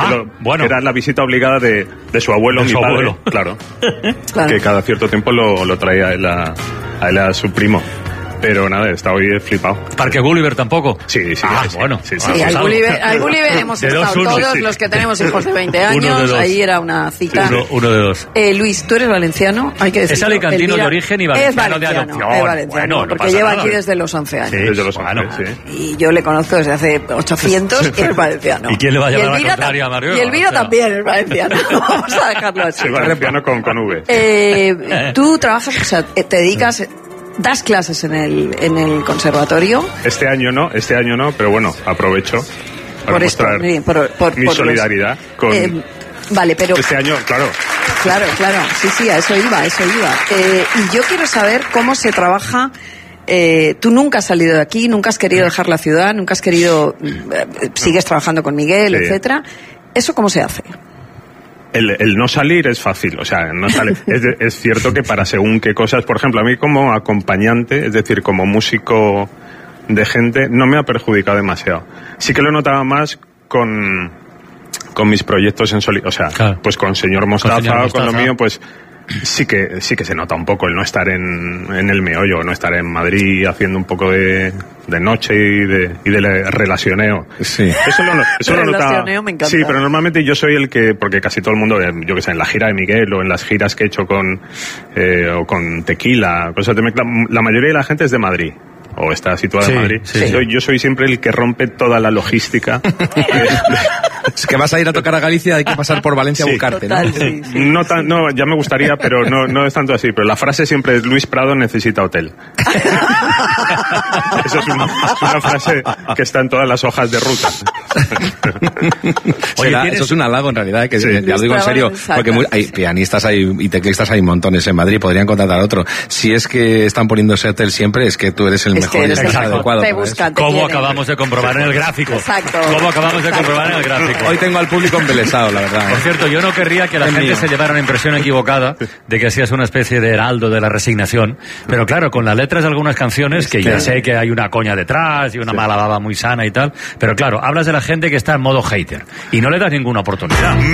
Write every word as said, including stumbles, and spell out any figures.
lo, bueno. Era la visita obligada de, de su abuelo, de mi su padre, abuelo. Claro, claro. Que cada cierto tiempo lo, lo traía a él a, a él a su primo. Pero nada, está hoy flipado. ¿Parque Gulliver tampoco? Sí, sí. Ah, sí, bueno. Sí, sí, sí, al, Gulliver, al Gulliver hemos estado uno, todos sí. Los que tenemos hijos de veinte años. De ahí era una cita. Sí, uno, uno de dos. Eh, Luis, tú eres valenciano, hay que decirlo. Es alicantino Elvira, de origen y valenciano, es valenciano de adopción. Es valenciano, bueno, no porque lleva nada. Aquí desde los once años. Sí, desde los once, bueno, sí. Y yo le conozco desde hace ochocientos y es valenciano. ¿Y quién le va a llevar la contraria a Mario? Y Elvira o sea. también es valenciano. Vamos a dejarlo así. Sí, valenciano con, con V. Eh, tú trabajas, o sea, te dedicas... ¿Das clases en el, en el conservatorio? Este año no, este año no, pero bueno, aprovecho para por esto, mostrar sí, por, por, mi por solidaridad los, con... Eh, vale, pero... Este año, claro. Claro, claro, sí, sí, a eso iba, a eso iba. Eh, y yo quiero saber cómo se trabaja... Eh, tú nunca has salido de aquí, nunca has querido dejar la ciudad, nunca has querido... Eh, sigues trabajando con Miguel, sí. etcétera. ¿Eso cómo se hace? El, el no salir es fácil, o sea, no sale. Es, de, es cierto que para según qué cosas, por ejemplo, a mí como acompañante, es decir, como músico de gente, no me ha perjudicado demasiado. Sí que lo notaba más con, con mis proyectos en solitario, o sea, claro. Pues con Señor Mostaza, con, señor Mostaza. Con lo mío, pues sí que sí que se nota un poco el no estar en, en el meollo, no estar en Madrid haciendo un poco de, de noche y de, y de relacioneo. Sí. Eso lo, eso lo notaba. Me encanta. Sí, pero normalmente yo soy el que, porque casi todo el mundo, yo que sé, en la gira de Miguel o en las giras que he hecho con eh, o con Tequila, cosas de mezcla, la mayoría de la gente es de Madrid. O está situada sí, en Madrid. Sí. Yo, yo soy siempre el que rompe toda la logística. Es que vas a ir a tocar a Galicia, hay que pasar por Valencia sí, a buscarte, total, ¿no? Sí, sí. No, tan, no, ya me gustaría, pero no, no es tanto así. Pero la frase siempre es: Luis Prado necesita hotel. Eso es una, es una frase que está en todas las hojas de ruta. Oye, ¿tienes... Eso es un halago en realidad, que sí. Ya lo digo en serio, porque muy, hay pianistas hay, y teclistas hay montones en Madrid, podrían contratar a otro. Si es que están poniendo ese hotel siempre, es que tú eres el es mejor y el más adecuado. Te buscan, te ¿Cómo quieren. acabamos de comprobar en el gráfico? Exacto. ¿Cómo acabamos de comprobar en el gráfico? Hoy tengo al público embelesado, la verdad. Por cierto, yo no querría que la es gente mío. se llevara una impresión equivocada de que hacías una especie de heraldo de la resignación, pero claro, con las letras de algunas canciones, que ya sé que hay una coña detrás y una sí. mala baba muy sana y tal, pero claro, hablas de la gente que está en modo hater y no le das ninguna oportunidad.